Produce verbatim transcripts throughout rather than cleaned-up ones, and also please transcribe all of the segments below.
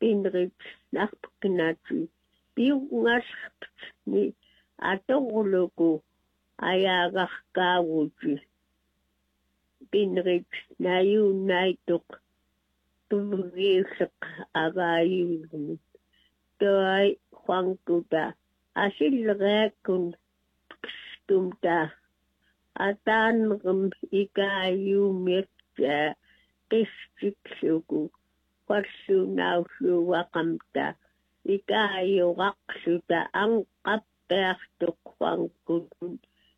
pinrit nakpkinati piungaspt ni atonguluku ayagakawuti pinrit nayu naitok tuvisak agayun toy huangkuta asilrekun tumta atanrum ikayumirta kistiksuku Warsunausu wakamta ikayo raksuta ang kapertuk wangkutun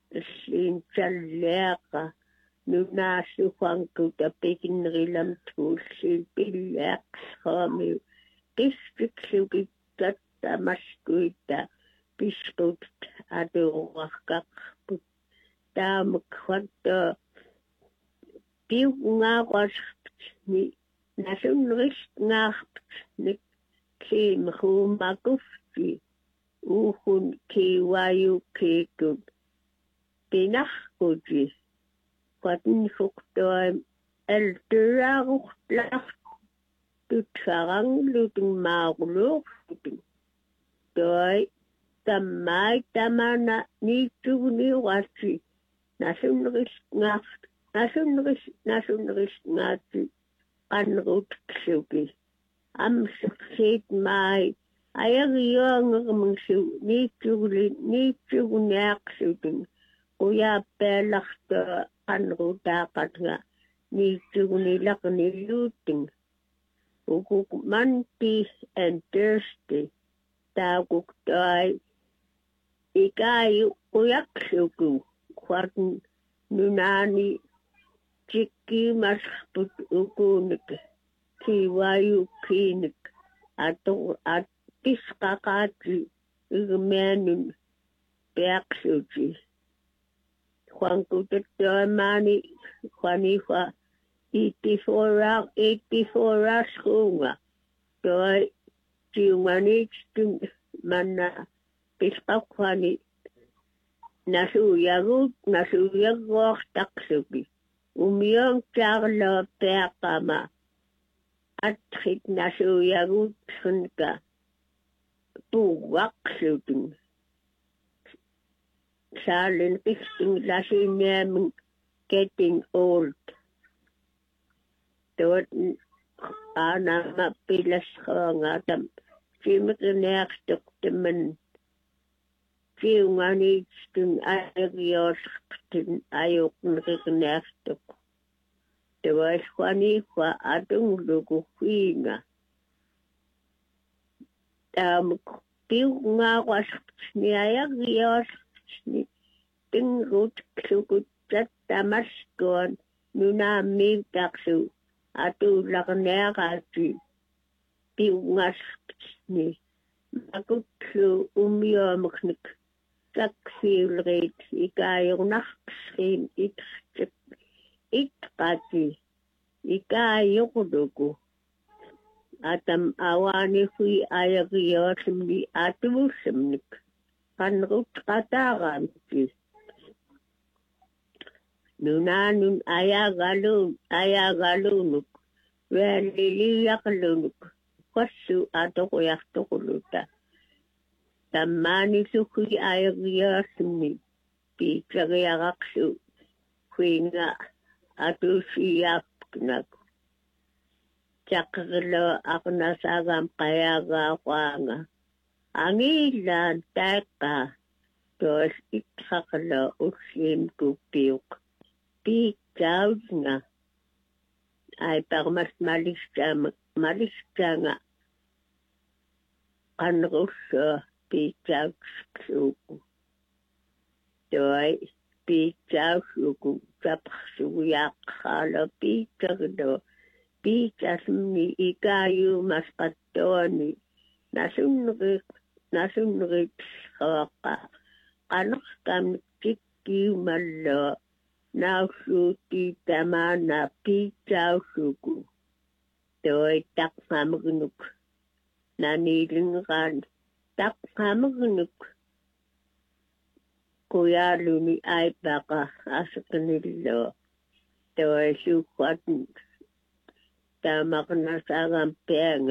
sinsaleka nunasu wangkuta pikinrilam tusil pilak kami kistiksuki tamaskuita piskut ado wakak tamakwato piu nga was ni nasunris nga ni kimhumakufti uhun kiwayu kikun pinahkuti kwatin fuktoim elturarutlak tutsarang lutung maulur toy tamay tamana nitu ni wasi nasunris nga nasunris nasunris ngati anrut ksuki am suksit mai ayagiyong ngumsu ni tuli ni tunak sutin kuya pelakta anruta katnga ni tuli lak ni luting ukuk manti and thirsty taguk toy ikayu kuyak suku kwarn nunani Chiki masput ukunik, kiwayu kinik, ato atis kakati, igmenun, peaksuti. Juan kutetomani, Juanifa, eighty-four, eighty-four askunga, toy, tiumanitstin, mana, pispakwani, nasuyagut, nasuyagwak taksuki. Umiyong charlo perkama at hit na suyagut ka tuwak sutin. Salin pisting lasin getting old. Tot ana mapilas ko nga tam simikinekstok temen Kiunganitstin ayagyosktin ayok nakikinestok. Tewas Juanifa atung lugu huinga. Tam kiunga waskni ayagyoskni tingrut sukutat tamaskon nuna migtaksu atu laknerati kiungaskni makutsu umyomknik. Takfilret ikayonaksin itkip itkati ikayokuluku atam awani hui ayagyosimni atusimnik kanrut kataramti nunanun ayagalun ayagalunuk veliliyaklunuk kwasu atokoyaktokuluta Tamani sukui ayagiyasmi, pichagayaksu, huinga, atu siyak nag. Chakagalo aknasagam kayaga kwanga. Angilan teka, tos itakalo usim kupiuk. Pichaw nga, ay pagmas malista, malista nga. Kanrusa, Pichau suku. Toy pichau suku tapsuyak hala pichagdo. Pichas ni ikayu maskatoni. Nasunrik nasunrik haka. Kanak kam tiki malo. Nausuti tamana pichau suku. Toy tak mamagunuk. Nanilingan. Tak kamagunuk. Kuya luni ay baka asakanilo. Tawa sukwat. Tama ka na sa penga.